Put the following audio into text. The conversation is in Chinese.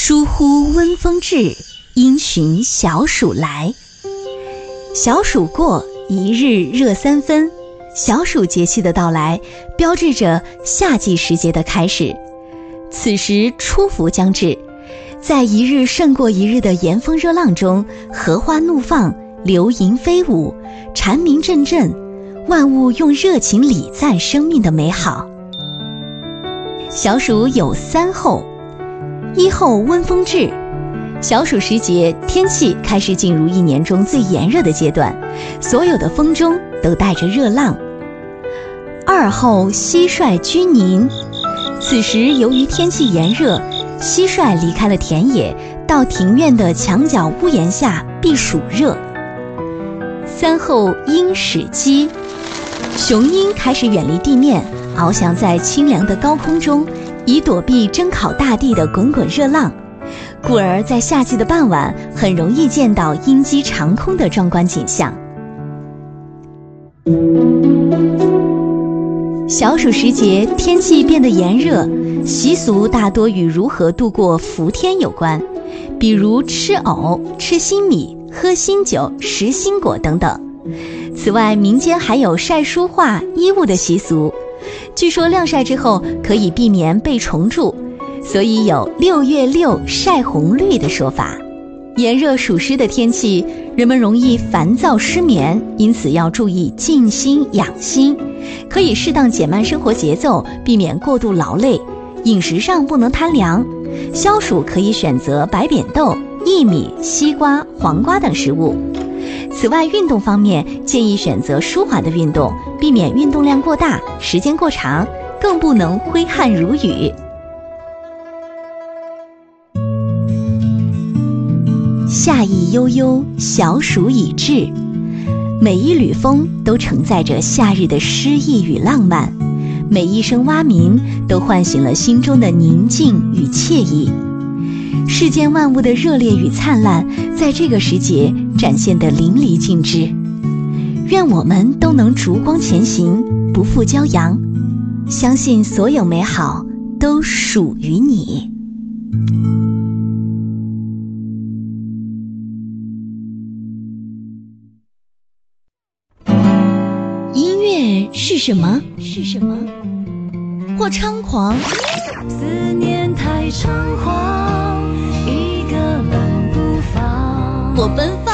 疏忽温风至，因循小暑来。小暑过，一日热三分。小暑节气的到来，标志着夏季时节的开始。此时初伏将至，在一日胜过一日的炎风热浪中，荷花怒放，流萤飞舞，蝉鸣阵阵，万物用热情礼赞生命的美好。小暑有三候：一候温风至，小暑时节，天气开始进入一年中最炎热的阶段，所有的风中都带着热浪。二候蟋蟀居宁，此时由于天气炎热，蟋蟀离开了田野，到庭院的墙角屋檐下避暑热。三候鹰始鸡，雄鹰开始远离地面，翱翔在清凉的高空中，以躲避蒸烤大地的滚滚热浪，故而在夏季的傍晚很容易见到鹰击长空的壮观景象。小暑时节，天气变得炎热，习俗大多与如何度过伏天有关，比如吃藕、吃新米、喝新酒、食新果等等。此外，民间还有晒书画、衣物的习俗，据说晾晒之后可以避免被虫蛀，所以有6月6晒红绿的说法。炎热暑湿的天气，人们容易烦躁失眠，因此要注意静心养心，可以适当减慢生活节奏，避免过度劳累。饮食上不能贪凉，消暑可以选择白扁豆、薏米、西瓜、黄瓜等食物。此外，运动方面建议选择舒缓的运动，避免运动量过大、时间过长，更不能挥汗如雨。夏意悠悠，小暑已至，每一缕风都承载着夏日的诗意与浪漫，每一声蛙鸣都唤醒了心中的宁静与惬意。世间万物的热烈与灿烂，在这个时节展现得淋漓尽致。愿我们都能烛光前行，不负骄阳，相信所有美好都属于你。音乐是什么？或猖狂， 思念太猖狂，一个冷不防， 或奔